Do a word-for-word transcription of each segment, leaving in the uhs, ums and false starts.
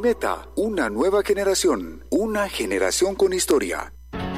Meta, una nueva generación, una generación con historia.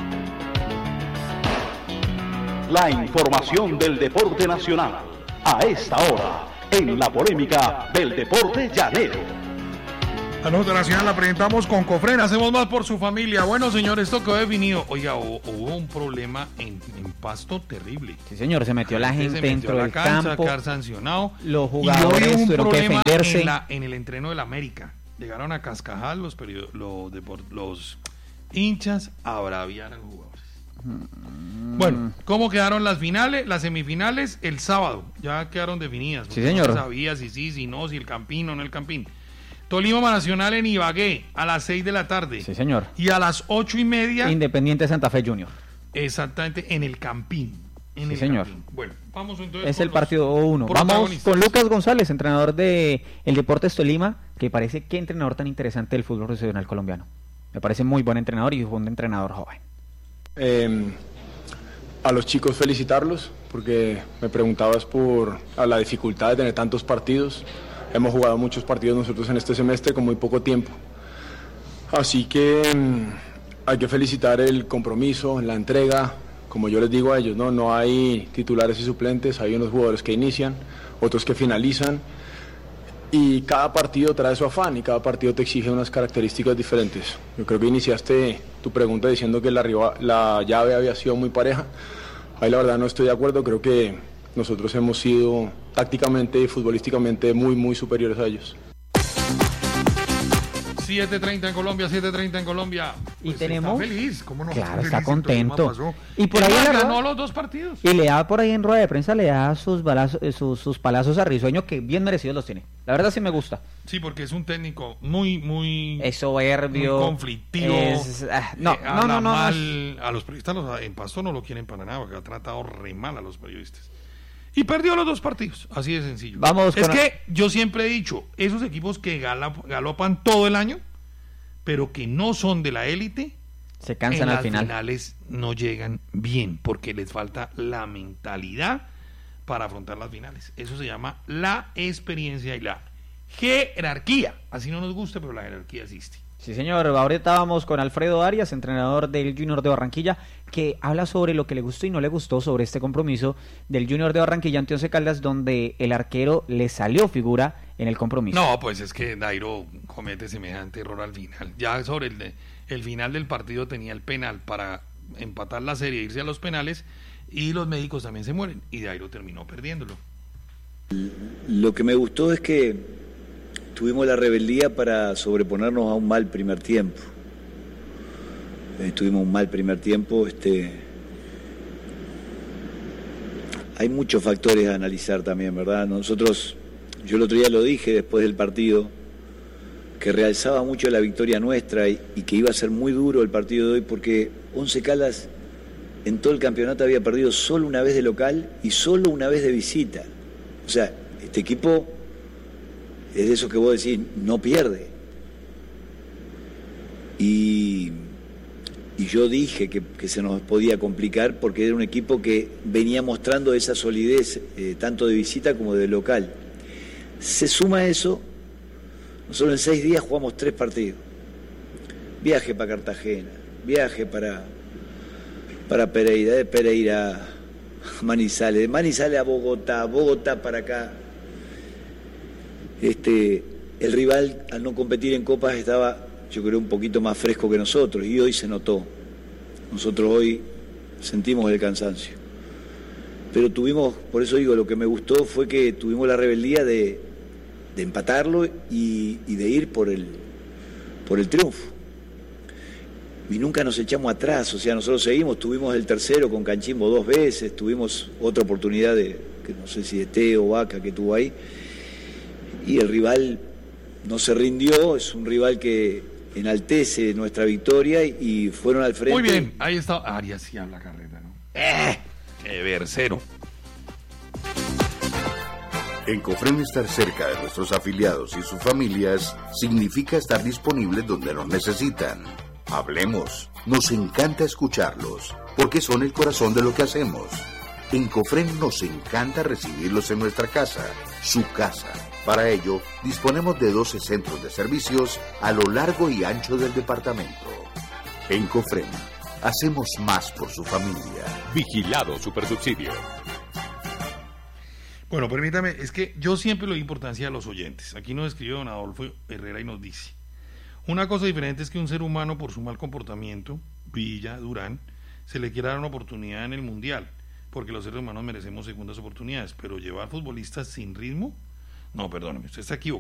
La información del deporte nacional, a esta hora, en la polémica del deporte llanero. La nota nacional la presentamos con Cofren, hacemos más por su familia. Bueno, señor, esto quedó definido. Oiga, hubo, hubo un problema en, en Pasto terrible. Sí, señor, se metió la gente, se metió dentro a la del cancha, campo. quedar sancionado. Los jugadores y hoy hubo un tuvieron que problema defenderse. En, la, en el entreno del América. Llegaron a cascajar los, period- los, deport- los hinchas a braviar a los jugadores. Bueno, ¿cómo quedaron las finales, las semifinales? El sábado, ya quedaron definidas. Sí, señor. No se sabía si sí, si no, si el Campín o no el Campín. Tolima Nacional en Ibagué a las seis de la tarde. Sí, señor. Y a las ocho y media. Independiente Santa Fe Junior. Exactamente, en el Campín. En Sí, el señor. Campín. Bueno, vamos entonces. Es el partido uno. Vamos con Lucas González, entrenador de el Deportes Tolima, que parece que entrenador tan interesante del fútbol regional colombiano. Me parece muy buen entrenador y un entrenador joven. Eh, a los chicos felicitarlos, porque me preguntabas por a la dificultad de tener tantos partidos. Hemos jugado muchos partidos nosotros en este semestre con muy poco tiempo. Así que eh, hay que felicitar el compromiso, la entrega. Como yo les digo a ellos, no, no hay titulares y suplentes, hay unos jugadores que inician, otros que finalizan. Y cada partido trae su afán y cada partido te exige unas características diferentes. Yo creo que iniciaste tu pregunta diciendo que la, riva, la llave había sido muy pareja. Ahí la verdad no estoy de acuerdo, creo que nosotros hemos sido tácticamente y futbolísticamente muy, muy superiores a ellos. siete treinta en Colombia, siete treinta en Colombia. Y Pues tenemos. está feliz, ¿cómo no? Claro, Feliz, está y Tolima contento. pasó. Y por ahí Además, en la ganó rueda- los dos partidos. Y le da por ahí en rueda de prensa, le da sus, balazos, eh, sus, sus palazos a Risueño, que bien merecidos los tiene. La verdad sí me gusta. Sí, porque es un técnico muy, muy, Es soberbio. muy conflictivo. es- ah, no, Eh, no, habla no, no, no. mal. A los periodistas los- en Pasto no lo quieren para nada, porque ha tratado re mal a los periodistas. Y perdió los dos partidos, así de sencillo. Vamos es con- que yo siempre he dicho, esos equipos que galop- galopan todo el año, pero que no son de la élite, Se cansan en al las final. finales no llegan bien, porque les falta la mentalidad para afrontar las finales. Eso se llama la experiencia y la jerarquía. Así no nos gusta, pero la jerarquía existe. Sí, señor. Ahorita vamos con Alfredo Arias, entrenador del Junior de Barranquilla, que habla sobre lo que le gustó y no le gustó sobre este compromiso del Junior de Barranquilla ante Once Caldas, donde el arquero le salió figura en el compromiso. No, pues es que Dairo comete semejante error al final. Ya sobre el, de- el final del partido tenía el penal para empatar la serie, irse a los penales, y los médicos también se mueren, y Dairo terminó perdiéndolo. Lo que me gustó es que tuvimos la rebeldía para sobreponernos a un mal primer tiempo. Eh, tuvimos un mal primer tiempo. Este, hay muchos factores a analizar también, ¿verdad? Nosotros, yo el otro día lo dije después del partido, que realzaba mucho la victoria nuestra y, y que iba a ser muy duro el partido de hoy, porque Once Caldas en todo el campeonato había perdido solo una vez de local y solo una vez de visita. O sea, este equipo es de eso que vos decís, no pierde. Y, y yo dije que, que se nos podía complicar porque era un equipo que venía mostrando esa solidez, eh, tanto de visita como de local. Se suma a eso, nosotros en seis días jugamos tres partidos. Viaje para Cartagena, viaje para, para Pereira, de Pereira a Manizales, de Manizales a Bogotá, Bogotá para acá. Este, el rival al no competir en copas estaba, yo creo, un poquito más fresco que nosotros, y hoy se notó. Nosotros hoy sentimos el cansancio. Pero tuvimos, por eso digo, lo que me gustó fue que tuvimos la rebeldía de, de empatarlo y, y de ir por el, por el triunfo. Y nunca nos echamos atrás, o sea, nosotros seguimos, tuvimos el tercero con Canchimbo dos veces, tuvimos otra oportunidad de, que no sé si de Teo o Vaca que tuvo ahí, y el rival no se rindió, es un rival que enaltece nuestra victoria y fueron al frente. Muy bien, ahí está. Arias sí habla carreta, ¿no? ¡Eh! ¡Qué versero! En Cofren, estar cerca de nuestros afiliados y sus familias significa estar disponibles donde nos necesitan. Hablemos, nos encanta escucharlos, porque son el corazón de lo que hacemos. En Cofren nos encanta recibirlos en nuestra casa, su casa, Para ello, disponemos de doce centros de servicios a lo largo y ancho del departamento. En Cofrem, hacemos más por su familia. Vigilado Supersubsidio. Bueno, permítame, es que yo siempre le doy importancia a los oyentes. Aquí nos escribe don Adolfo Herrera y nos dice: una cosa diferente es que un ser humano, por su mal comportamiento, Villa, Durán, se le quiera dar una oportunidad en el Mundial, porque los seres humanos merecemos segundas oportunidades, pero llevar futbolistas sin ritmo, no, perdóneme, usted está equivocado.